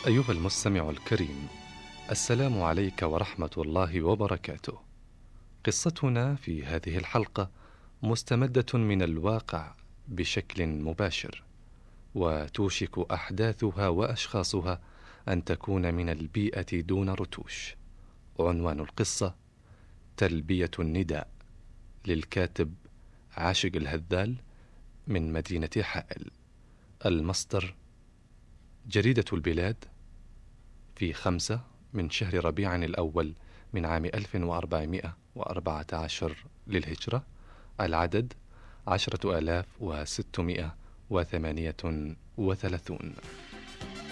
أيها المستمع الكريم، السلام عليك ورحمة الله وبركاته. قصتنا في هذه الحلقة مستمدة من الواقع بشكل مباشر، وتوشك أحداثها وأشخاصها أن تكون من البيئة دون رتوش. عنوان القصة: تلبية النداء، للكاتب عاشق الهذال من مدينة حائل. المصدر: جريدة البلاد، في 5 من شهر ربيع الأول من عام 1414 للهجرة. العدد 10638.